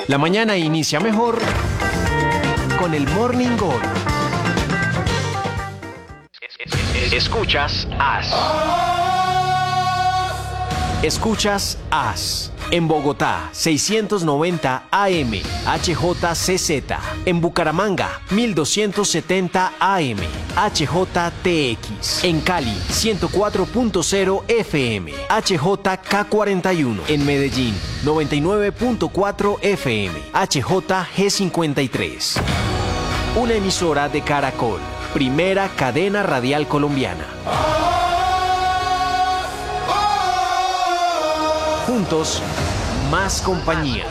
La mañana inicia mejor con el Morning Gol. Escuchas AS. Escuchas AS. En Bogotá, 690 AM, HJCZ. En Bucaramanga, 1270 AM, HJTX. En Cali, 104.0 FM, HJK41. En Medellín, 99.4 FM, HJG53. Una emisora de Caracol, primera cadena radial colombiana. Juntos, más compañía.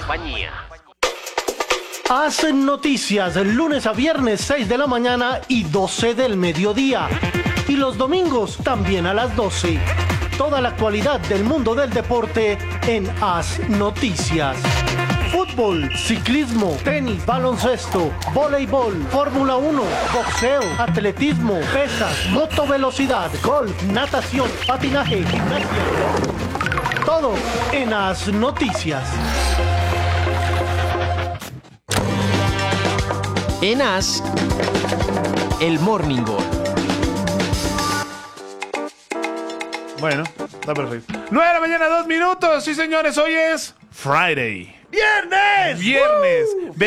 Hacen noticias lunes a viernes 6 de la mañana y 12 del mediodía. Y los domingos también a las 12. Toda la actualidad del mundo del deporte en Haz Noticias. Fútbol, ciclismo, tenis, baloncesto, voleibol, Fórmula 1, boxeo, atletismo, pesas, motovelocidad, golf, natación, patinaje, gimnasia. Todo en Haz Noticias. En AS, el Morning Gol. Bueno, está perfecto. 9 de la mañana, 2 minutos. Sí, señores, hoy es Friday. ¡Viernes!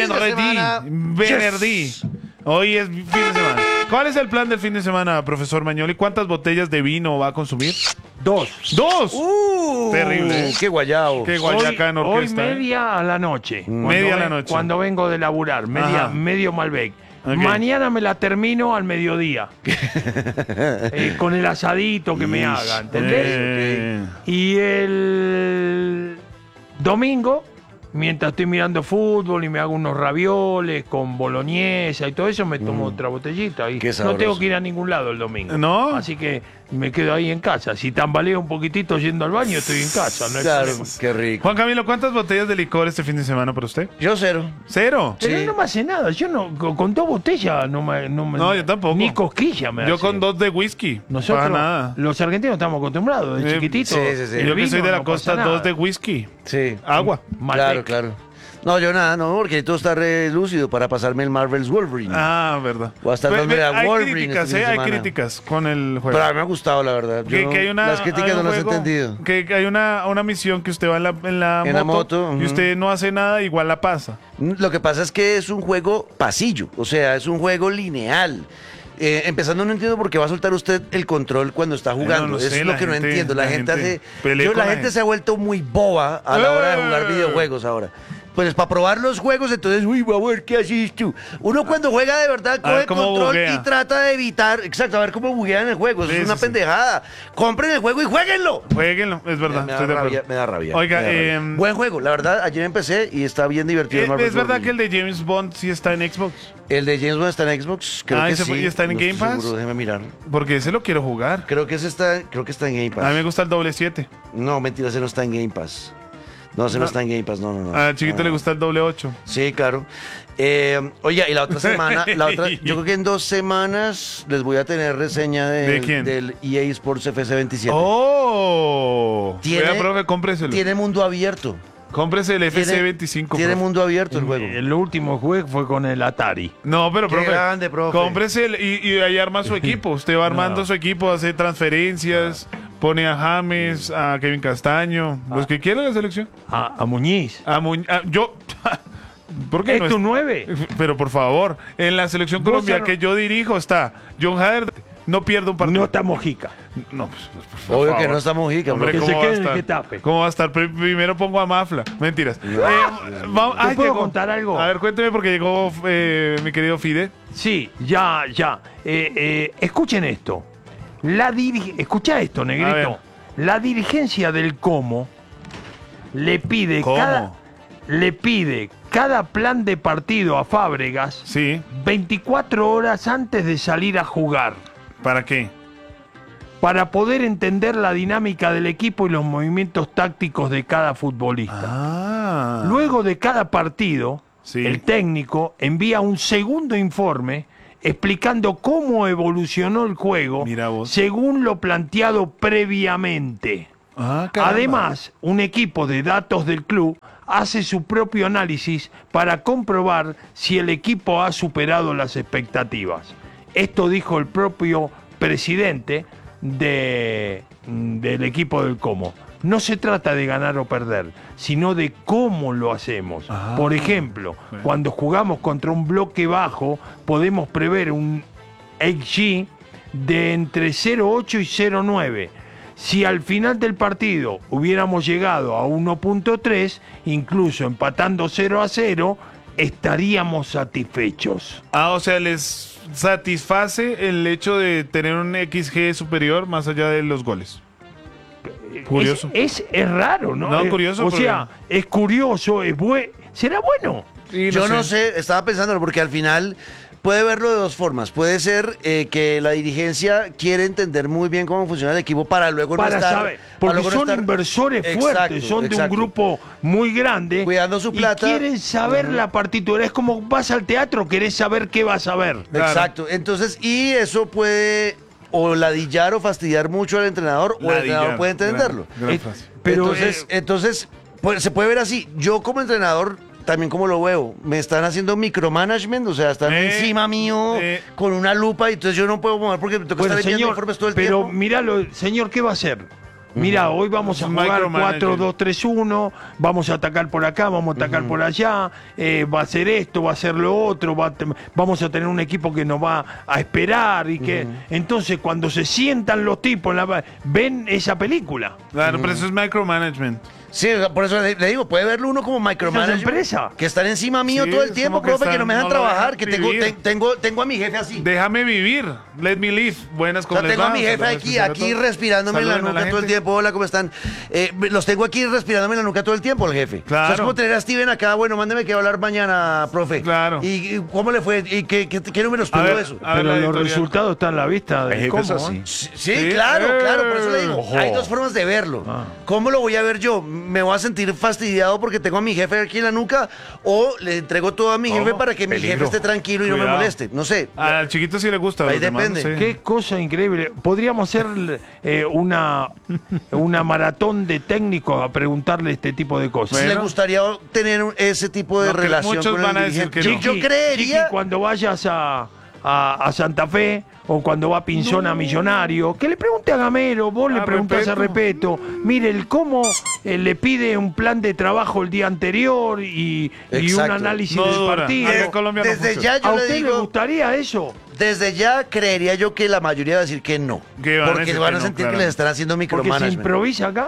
Vendredi. Hoy es fin de semana. ¿Cuál es el plan del fin de semana, profesor Mañoli? ¿Cuántas botellas de vino va a consumir? 2. Terrible. ¡Qué guayao! Qué guayacán Hoy orquesta. media a la noche. Media a la noche. Cuando vengo de laburar, medio Malbec. Ok. Mañana me la termino al mediodía. Con el asadito que me haga, ¿entendés? Y el domingo, mientras estoy mirando fútbol y me hago unos ravioles con boloñesa y todo eso, me tomo otra botellita. Y Qué no sabroso. tengo que ir a ningún lado el domingo. ¿No? Así que me quedo ahí en casa. Si tambaleo un poquitito yendo al baño, estoy en casa. No hay Claro, problema. qué rico. Juan Camilo, ¿cuántas botellas de licor este fin de semana para usted? Yo 0. ¿Cero? Pero Sí. no me hace nada. Yo no, con 2 botellas no me. No, yo tampoco. Ni cosquilla me Yo hace. con 2 de whisky. Nosotros, Para nada. los argentinos, estamos acostumbrados de chiquititos. sí, sí, sí. el Yo que vino soy de la no costa, pasa 2 nada. de whisky. Sí. Agua. Malbec. Claro. No, yo nada, no, porque todo está re lúcido para pasarme el Marvel's Wolverine. Ah, verdad. Voy a estar dándole a hay Wolverine críticas, este fin de hay semana. críticas con el juego. Pero a mí me ha gustado, la verdad. Yo Que hay una, las críticas hay no un las he juego entendido. Que hay una misión que usted va en la moto, moto, y usted no hace nada, igual la pasa. Lo que pasa es que es un juego pasillo, o sea, es un juego lineal. Empezando, no entiendo por qué va a soltar usted el control cuando está jugando. no Eso sé, es lo la que no gente- entiendo. La la gente gente hace. pelea con La la gente gente. se ha vuelto muy boba a la hora de jugar videojuegos ahora. Pues para probar los juegos, entonces, uy, a ver qué haces tú. Uno cuando juega de verdad A ver coge cómo control buguea. y trata de evitar, exacto, a ver cómo buguean el juego. Eso Sí, es una sí, sí. pendejada. Compren el juego y jueguenlo. Jueguenlo, es verdad. Me estoy da de acuerdo. rabia, me da rabia. Oiga, me da rabia. Buen juego, la verdad, ayer empecé y está bien divertido. el Marvel's ¿es verdad que Wolverine. el de James Bond sí está en Xbox? El de James Bond está en Xbox, creo Ah, que ¿y sí. y está en no Game estoy Pass? seguro, déjeme mirar. Porque ese lo quiero jugar. Creo que está en Game Pass. A mí me gusta el doble 7. No, mentira, ese no está en Game Pass. No, ese no está en Game Pass, no. Al chiquito le gusta el doble 8. Sí, claro. Oiga, y la otra semana, yo creo que en 2 semanas les voy a tener reseña ¿De quién? del EA Sports FC27. ¡Oh! Tiene- Vea, profe, cómpreselo. Tiene mundo abierto. Cómprese el FC25. Tiene profe. mundo abierto el juego. El último juego fue con el Atari. No, pero Qué profe, grande, profe. cómprese y ahí arma su equipo. Usted va armando su equipo, hace transferencias, pone a James, a Kevin Castaño, los que quieran la selección. A Muñiz. Yo... ¿Por qué ¿Es no tu 9? Pero por favor, en la selección Vos Colombia arro- que yo dirijo está John Hader, no pierda un partido. No está Mojica. No, pues, por Obvio favor. que no está Mojica, Hombre, Que ¿cómo se va a quede en el estar? Getafe. ¿Cómo va a estar? Primero pongo a Mafla. Mentiras. ¿Te puedo contar algo? A ver, cuénteme porque llegó mi querido Fide. Sí, ya. Escuchen esto. Escucha esto, A ver. negrito. La dirigencia del Como le pide ¿Cómo? cada plan de partido a Fábregas Sí. 24 horas antes de salir a jugar, ¿Para qué? para poder entender la dinámica del equipo y los movimientos tácticos de cada futbolista. Ah. Luego de cada partido, Sí. el técnico envía un segundo informe explicando cómo evolucionó el juego Mira vos. según lo planteado previamente. Ah, caramba. Además, un equipo de datos del club hace su propio análisis para comprobar si el equipo ha superado las expectativas. Esto dijo el propio presidente del equipo del Como. No se trata de ganar o perder, sino de cómo lo hacemos. Por ejemplo, cuando jugamos contra un bloque bajo, podemos prever un XG de entre 0,8 y 0,9. Si al final del partido hubiéramos llegado a 1,3, incluso empatando 0-0, estaríamos satisfechos. O sea, les satisface el hecho de tener un XG superior más allá de los goles. Curioso. Es raro, ¿no? No, curioso. O sea, es curioso, ¿será bueno? Sí, Yo no sé, estaba pensándolo porque al final puede verlo de dos formas. Puede ser que la dirigencia quiere entender muy bien cómo funciona el equipo para luego Para no estar... saber, porque para luego no son estar- inversores fuertes, Exacto, son de un exacto. grupo muy grande. Cuidando su plata. Y quieren saber la partitura. Es como vas al teatro, querés saber qué vas a ver. Claro. Exacto. Entonces, y eso puede o ladillar o fastidiar mucho al entrenador, o el entrenador puede entenderlo. Gran Eh, frase. Pero Entonces pues, se puede ver así. Yo como entrenador, también como lo veo, me están haciendo micromanagement, o sea, están encima mío con una lupa y entonces yo no puedo mover porque me toca bueno, estar enviando señor, informes todo el pero tiempo. míralo, señor, ¿qué va a hacer? Mira, hoy vamos a Un jugar micromanager. 4-2-3-1, vamos a atacar por acá, vamos a atacar por allá, va a hacer esto, va a hacer lo otro, vamos a tener un equipo que nos va a esperar y que entonces cuando se sientan los tipos ven esa película. Claro, pero eso es micromanagement. Sí, por eso le digo, puede verlo uno como micromanagement. empresa. Que están encima mío Sí, todo el es tiempo, como que profe, que no me dejan no lo trabajar, dejan que vivir. tengo a mi jefe así. Déjame vivir. Let me live. Buenas, O ¿cómo sea, les tengo va? a mi jefe Saludos aquí, especial a aquí todos. respirándome en la Saluden a nuca todo el gente. tiempo. Hola, ¿cómo están? Los tengo aquí respirándome en la nuca todo el tiempo, el jefe. Claro. O sea, es como tener a Steven acá, bueno, mándeme que hablar mañana, profe. Claro. ¿Y cómo le fue? ¿Y qué números A tuvo ver, eso? a ver Pero la los editorial. resultados están a la vista de Hay cómo. jefes así. Sí, claro, claro, por eso le digo. Ojo. Hay dos formas de verlo. ¿Cómo lo voy a ver yo? ¿Me voy a sentir fastidiado porque tengo a mi jefe aquí en la nuca? ¿O le entrego todo a mi jefe para que mi jefe Peligro. esté tranquilo y no me Cuidado. moleste? No sé. Al chiquito sí le gusta. a Ahí los demás no depende. sé. Qué cosa increíble. Podríamos hacer una maratón de técnicos a preguntarle este tipo de cosas. Si le gustaría tener ese tipo de No, que relación muchos con van el a decir dirigente. que no. Yo creería... Chiqui, cuando vayas a Santa Fe o cuando va a Pinzón a Millonario, que le pregunte a Gamero, vos le A preguntás a Repeto. Repeto, mire, el cómo le pide un plan de trabajo el día anterior y un Exacto. análisis No del dura. partido. Acá en Colombia no Desde funciona. ya yo ¿A le usted le digo... gustaría eso? Desde ya creería yo que la mayoría va a decir que no. Que van a Porque decir van que a no, sentir que claro. les están haciendo Porque se micromanagement. improvisa acá.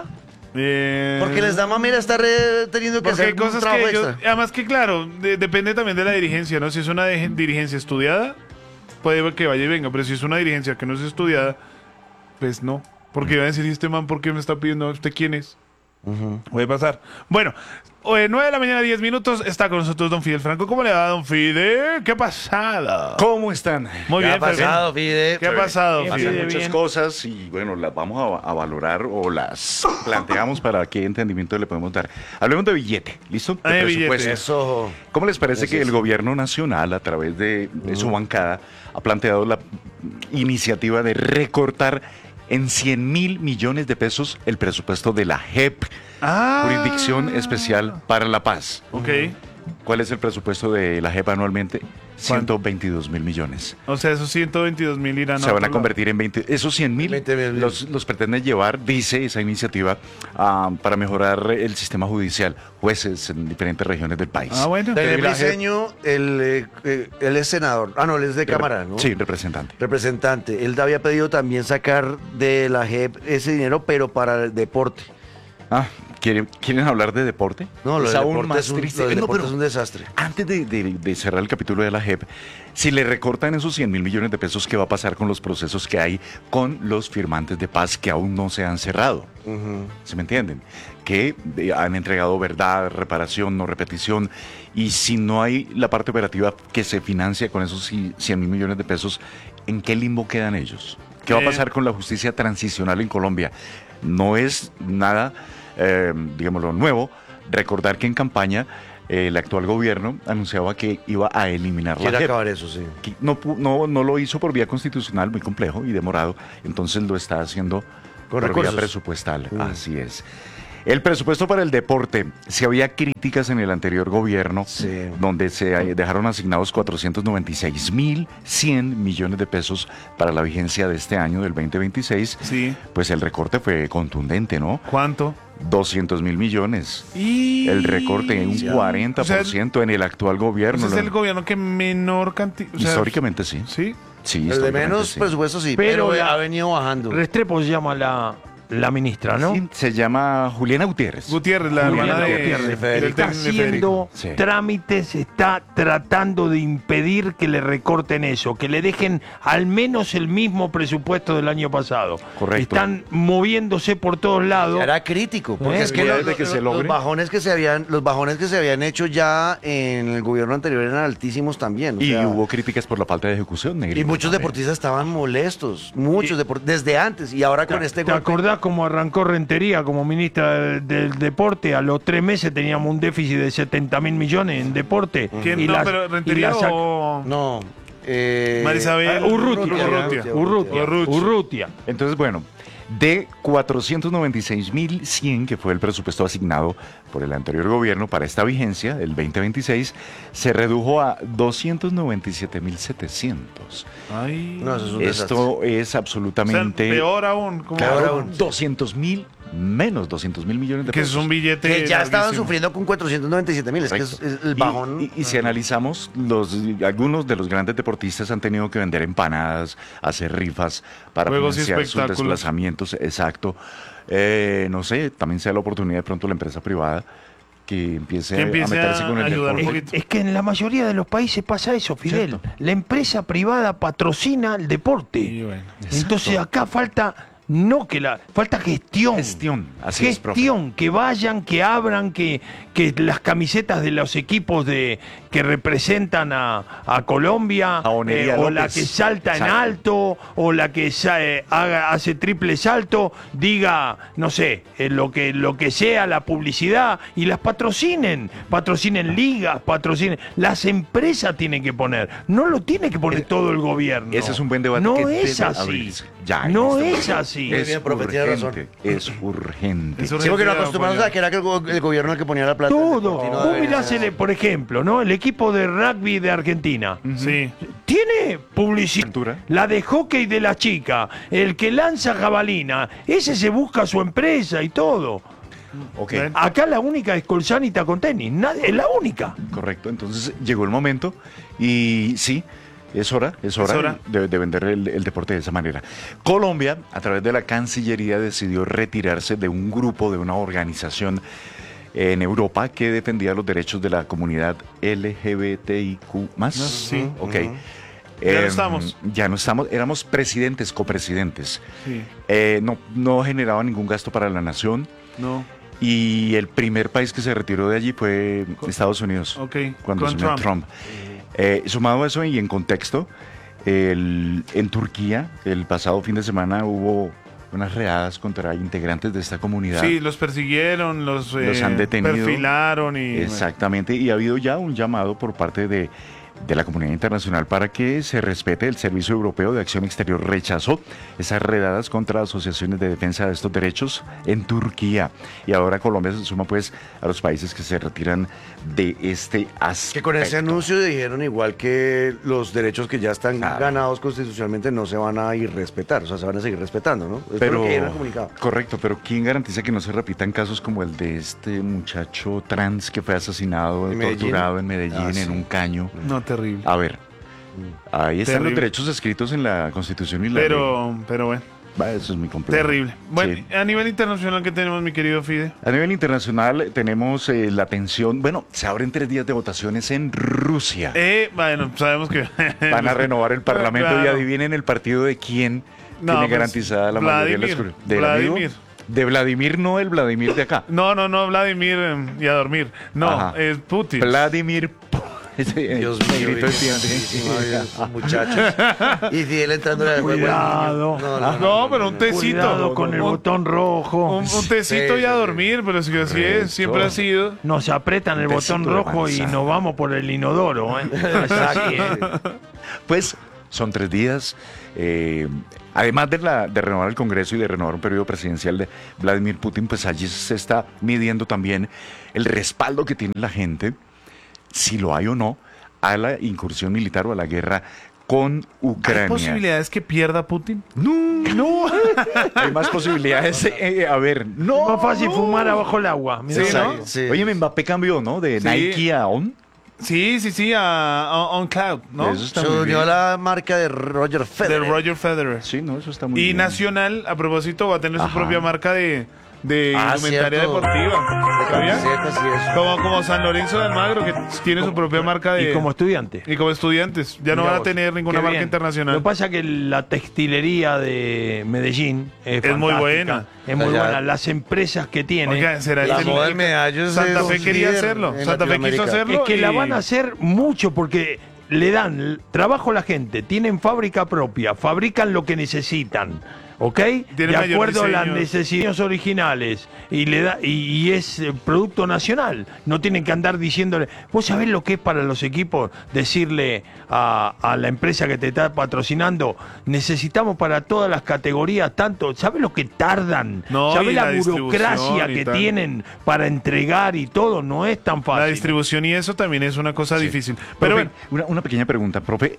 Porque les da mamera estar teniendo que Porque hay hacer un cosas trabajo que extra. además que claro, depende también de la dirigencia, ¿no? Si es una dirigencia estudiada, puede que vaya y venga, pero si es una dirigencia que no es estudiada, pues no. Porque va a decir, ¿y este man por qué me está pidiendo? ¿Usted quién es? Puede pasar. Bueno, 9 de la mañana, 10 minutos, está con nosotros don Fidel Franco. ¿Cómo le va, don Fidel? ¿Qué ha pasado? ¿Cómo están? Muy ¿Qué bien, ha pasado, Fide? ¿Qué ha pasado, Bien, Pasan Fidel? Fide. muchas cosas y bueno, las vamos a valorar o las planteamos para qué entendimiento le podemos dar. Hablemos de billete, ¿listo? De Billete. presupuesto. Eso. ¿Cómo les parece que el gobierno nacional, a través de su bancada, ha planteado la iniciativa de recortar en 100.000 millones de pesos el presupuesto de la JEP, Jurisdicción Especial para la Paz? Ok. ¿Cuál es el presupuesto de la JEP anualmente? 122.000 millones. O sea, esos 122.000 irán Se van a otro convertir en 20. Esos 100.000 20.000. los pretenden llevar, dice esa iniciativa, para mejorar el sistema judicial, jueces en diferentes regiones del país. lado. Ah, bueno. Daniel la JEP. Briceño, él es senador. Ah, no, él es de Cámara, ¿no? Sí, representante. Representante. Él había pedido también sacar de la JEP ese dinero, pero para el deporte. Ah, ¿quieren hablar de deporte? No, lo es del aún deporte, más es un, triste. lo del No, deporte pero es un desastre. antes de cerrar el capítulo de la JEP, si le recortan esos 100.000 millones de pesos, ¿qué va a pasar con los procesos que hay con los firmantes de paz que aún no se han cerrado? ¿Se me entienden? Que han entregado verdad, reparación, no repetición, y si no hay la parte operativa que se financia con esos 100.000 millones de pesos, ¿en qué limbo quedan ellos? ¿Qué va a pasar con la justicia transicional en Colombia? No es nada, digámoslo, nuevo. Recordar que en campaña el actual gobierno anunciaba que iba a eliminar la Quiere JEP. acabar eso, sí. Que no lo hizo por vía constitucional, muy complejo y demorado, entonces lo está haciendo Con por vía recursos. presupuestal, así es. El presupuesto para el deporte, si había críticas en el anterior gobierno, Sí. donde se dejaron asignados 496.100 millones de pesos para la vigencia de este año, del 2026, Sí. pues el recorte fue contundente, ¿no? ¿Cuánto? 200.000 millones. Y... El recorte en un 40% en el actual gobierno. Ese es el gobierno que menor cantidad... Históricamente sí. ¿Sí? Sí, El de históricamente menos sí. presupuesto sí, Pero pero la- ha venido bajando. Restrepo se llama la ministra, ¿no? Sí, se llama Juliana Gutiérrez. Gutiérrez, la Juliana hermana de Gutiérrez. del Está de Federico. haciendo Sí. trámites, está tratando de impedir que le recorten eso, que le dejen al menos el mismo presupuesto del año pasado. Correcto. Están moviéndose por todos lados. Era crítico, porque es que Después los, de que se los logre. bajones que se habían hecho ya en el gobierno anterior eran altísimos también. O Y sea, hubo críticas por la falta de ejecución, y Negrito. muchos deportistas estaban molestos, desde antes, y ahora con este ¿Te golpe. acordás cómo arrancó Rentería como ministra del deporte? A los 3 meses teníamos un déficit de 70.000 millones en deporte. ¿Quién? Y No, la- pero y Rentería la sac- o... No. Marisabel Urrutia. Urrutia. Entonces, bueno, de 496.100, que fue el presupuesto asignado por el anterior gobierno para esta vigencia, el 2026, se redujo a 297.700. Ay. No, eso es un desastre. Esto es O sea, absolutamente... peor aún. Como Peor Claro, aún. 200.000, menos 200.000 millones de que pesos. es un billete Que ya estaban larguísimo. sufriendo con 497.000, es que es el bajón. Y si analizamos, algunos de los grandes deportistas han tenido que vender empanadas, hacer rifas para Juegos y financiar sus espectáculos. desplazamientos. Exacto. No sé, también sea la oportunidad de pronto la empresa privada que empiece, Que empiece a meterse a con el ayudar un deporte. poquito. Es que en la mayoría de los países pasa eso, Fidel. Cierto. La empresa privada patrocina el deporte. Y bueno. Entonces acá falta falta gestión. Gestión, así es, profe. Gestión, que vayan, que abran, que las camisetas de los equipos que representan a Colombia, Jabonería o la López. que salta en Exacto. alto, o la que hace triple salto, diga, no sé, lo que sea la publicidad, y las patrocinen ligas, patrocinen. Las empresas tienen que poner, no lo tiene que poner todo el gobierno. Ese es un buen debate No que es debe así. abrirse ya en No este es así. Muy bien, profe, tiene razón. Es urgente. Es Sí, porque nos Urgente acostumbramos a que era que el gobierno el que ponía la plata. Todo. Y no Vos debería mirás, ser. por ejemplo, ¿no? El equipo de rugby de Argentina. Sí. Tiene publicidad. Cultura. La de hockey de la chica. El que lanza jabalina. Ese se busca su empresa y todo. Ok, Ven. Acá la única es Colsanita con tenis. Es la única. correcto. Entonces llegó el momento y sí, es hora hora. de vender el deporte de esa manera. Colombia, a través de la Cancillería, decidió retirarse de un grupo, de una organización en Europa que defendía los derechos de la comunidad LGBTIQ+. Sí. Ok. Ya no estamos. Ya no estamos. Éramos presidentes, copresidentes. Sí. No generaba ningún gasto para la nación. No. Y el primer país que se retiró de allí fue Estados Unidos, Ok, cuando con asumió Trump. Sumado a eso y en contexto, en Turquía, el pasado fin de semana hubo unas redadas contra integrantes de esta comunidad. Sí, los persiguieron, los Han detenido. perfilaron y... Exactamente, y ha habido ya un llamado por parte de la comunidad internacional para que se respete. El Servicio Europeo de Acción Exterior rechazó esas redadas contra asociaciones de defensa de estos derechos en Turquía. Y ahora Colombia se suma pues a los países que se retiran de este aspecto. Que con ese anuncio dijeron igual que los derechos que ya están Claro. ganados constitucionalmente no se van a ir respetar, o sea, se van a seguir respetando, ¿no? Es Pero, lo que dijeron en el comunicado. correcto, pero ¿quién garantiza que no se repitan casos como el de este muchacho trans que fue asesinado, ¿En Medellín? torturado en Medellín, Ah, sí. en un caño? No, terrible. A ver, ahí están Terrible. los derechos escritos en la Constitución y la ley. Pero bueno, Va, eso es muy complejo. terrible. Bueno, Sí. a nivel internacional, ¿qué tenemos, mi querido Fide? A nivel internacional tenemos la tensión, bueno, se abren 3 días de votaciones en Rusia. Bueno, sabemos que... Van a renovar el Parlamento y Claro. adivinen el partido de quién No, tiene pues, garantizada la mayoría de las Vladimir. ¿Del amigo? Vladimir. De Vladimir, no el Vladimir de acá. No, Vladimir y a dormir. No, Ajá. es Putin. Vladimir. Dios mío, muchachos. Y Fidel entrando en el juego. Cuidado. No, pero un tecito. Cuidado con el Un- botón rojo. Un tecito Sí, y a sí, dormir, pero es que así es, siempre ha sido. Nos apretan el Un botón tecito de rojo y manzana. nos vamos por el inodoro. ¿Eh? Es así, ¿eh? Pues son 3 días. Además de renovar el Congreso y de renovar un periodo presidencial de Vladimir Putin, pues allí se está midiendo también el respaldo que tiene la gente, si lo hay o no, a la incursión militar o a la guerra con Ucrania. ¿Hay posibilidades que pierda Putin? No. Hay más posibilidades. A ver, no. Es más fácil fumar abajo el agua. Mira, Sí, ¿no? Sí. Oye, Mbappé cambió, ¿no? De Sí. Nike a On. Sí, a On Cloud, ¿no? Eso está Se muy unió bien. a la marca de Roger De Federer. Roger Federer. Sí, no, eso está muy Y bien. Nacional, a propósito, va a tener su Ajá. propia marca de indumentaria cierto. deportiva. ¿Sabías? Camiseta, sí, eso. Como San Lorenzo de Almagro, que tiene su propia marca de... Y como estudiante. Y como estudiantes. Ya no Mirá van a vos, tener ninguna qué marca bien. internacional. Lo que pasa es que la textilería de Medellín es muy fantástica, buena. Es muy Allá- buena. Las empresas que tiene. Oiga, ¿será La este moda el- del medallo es Santa Fe líder quería hacerlo. en Santa Fe quiso Latinoamérica. hacerlo. Es que la y- van a hacer mucho porque le dan trabajo a la gente, tienen fábrica propia, fabrican lo que necesitan, ¿ok? Tiene De mayor acuerdo a las diseño. necesidades originales y es producto nacional. No tienen que andar diciéndole, vos sabés lo que es para los equipos decirle a la empresa que te está patrocinando, necesitamos para todas las categorías tanto, ¿sabés lo que tardan? No, y ¿Sabés la la burocracia distribución y que tal. tienen para entregar y todo? No es tan fácil. La distribución y eso también es una cosa difícil. Pero Profe, bueno, una pequeña pregunta, profe.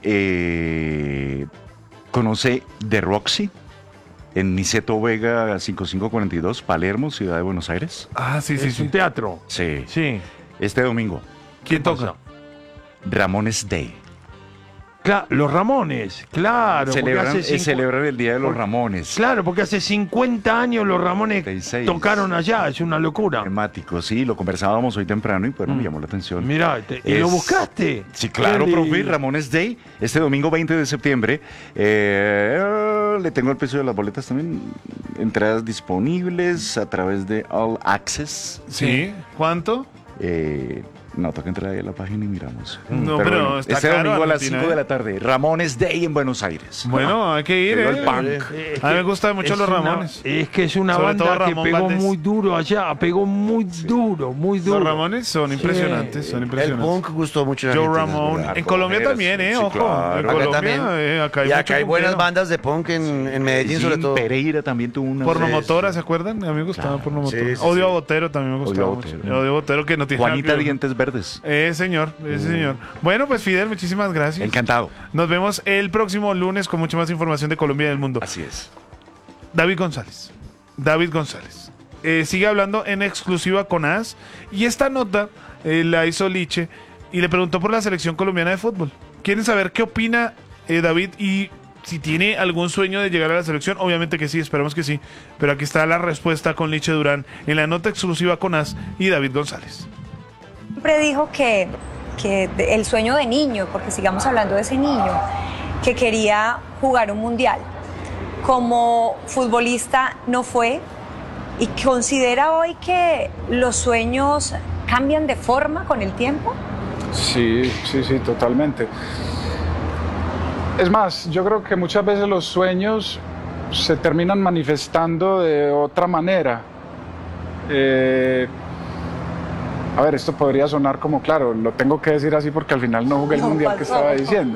¿Conoce The Roxy? En Niceto Vega 5542, Palermo, Ciudad de Buenos Aires. sí, Es un teatro. Sí. Sí. Este domingo, ¿Quién ¿Qué toca? pasa? Ramones Day. Los Ramones, claro. Celebran el Día de los Ramones. Claro, porque hace 50 años los Ramones 36. tocaron allá, es una locura. Temático, sí, lo conversábamos hoy temprano y bueno, me llamó la atención. Mirá, ¿y lo buscaste? Sí, claro, Qué profe, lindo. Ramones Day, este domingo 20 de septiembre. Le tengo el precio de las boletas también. Entradas disponibles a través de All Access. Sí. ¿Cuánto? No, toca entrar ahí a la página y miramos. No, pero está este caro, domingo a las Valentina, 5 de la tarde. Ramones Day en Buenos Aires. Bueno, hay que ir, Llegó el ¿eh? punk. A mí me gustan mucho Es los una- Ramones. Es que es una Sobre todo banda que Ramón pegó Valdés. muy duro allá, pegó muy duro, muy duro. Los Ramones son impresionantes, son El impresionantes. punk gustó mucho en Joe Argentina, es Ramón. verdad. En Colombia Cogeras, también, sí, ojo. claro. En Acá Colombia, también. acá hay Y acá mucho hay buenas punkero. bandas de punk en Medellín, sobre Jim todo. Pereira también tuvo una. Pornomotora, ¿se acuerdan? A mí me gustaba Pornomotora. Sí, sí, Odio sí. a Botero también me gustaba Odio a mucho. Botero. Odio a Botero que no tiene nada Juanita que ver. Dientes Verdes. Señor, ese señor. Bueno, pues Fidel, muchísimas gracias. Encantado. Nos vemos el próximo lunes con mucha más información de Colombia y del mundo. Así es. David González. Sigue hablando en exclusiva con AS. Y esta nota la hizo Liche y le preguntó por la selección colombiana de fútbol. ¿Quieren saber qué opina David y si tiene algún sueño de llegar a la selección? Obviamente que sí, esperamos que sí. Pero aquí está la respuesta con Liche Durán en la nota exclusiva con AS y David González. Siempre dijo que el sueño de niño, porque sigamos hablando de ese niño, que quería jugar un mundial. Como futbolista no fue y considera hoy que los sueños cambian de forma con el tiempo. Sí, totalmente. Es más, yo creo que muchas veces los sueños se terminan manifestando de otra manera. A ver, esto podría sonar como, claro, lo tengo que decir así porque al final no jugué el No mundial que pasó. estaba diciendo.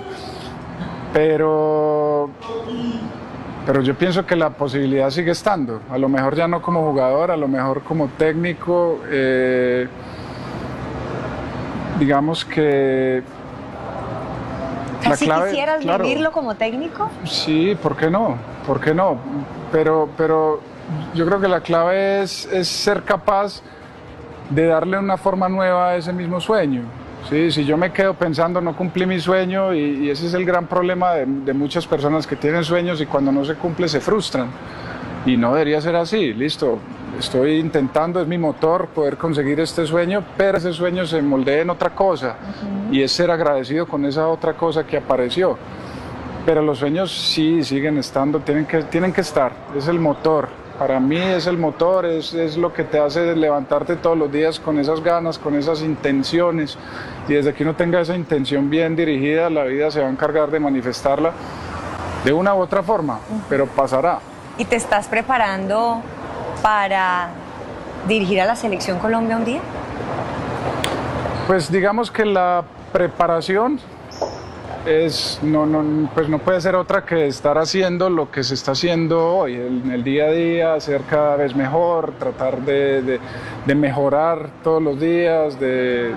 Pero yo pienso que la posibilidad sigue estando. A lo mejor ya no como jugador, a lo mejor como técnico. Digamos que ¿Casi quisieras claro, vivirlo como técnico? sí, ¿por qué no? ¿Por qué no? Pero yo creo que la clave es ser capaz de darle una forma nueva a ese mismo sueño. Sí, si yo me quedo pensando no cumplí mi sueño y ese es el gran problema de muchas personas que tienen sueños y cuando no se cumple se frustran. Y no debería ser así, listo, estoy intentando, es mi motor poder conseguir este sueño, pero ese sueño se moldea en otra cosa y es ser agradecido con esa otra cosa que apareció. Pero los sueños sí siguen estando, tienen que estar, es el motor. Para mí es el motor, es lo que te hace levantarte todos los días con esas ganas, con esas intenciones. Y desde que uno tenga esa intención bien dirigida, la vida se va a encargar de manifestarla de una u otra forma, pero pasará. ¿Y te estás preparando para dirigir a la Selección Colombia un día? Pues digamos que la preparación pues no puede ser otra que estar haciendo lo que se está haciendo hoy, en el día a día, ser cada vez mejor, tratar de mejorar todos los días, de